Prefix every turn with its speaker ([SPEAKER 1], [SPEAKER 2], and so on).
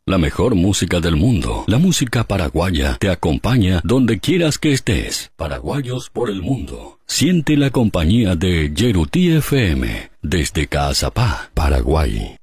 [SPEAKER 1] La mejor música del mundo, la música paraguaya, te acompaña donde quieras que estés. Paraguayos por el mundo. Siente la compañía de Yeruti FM desde Caazapá, Paraguay.